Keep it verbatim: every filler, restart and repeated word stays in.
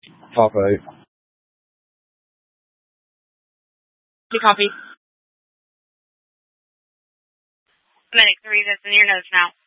Pop out. You copy? Medic three, that's in your notes now.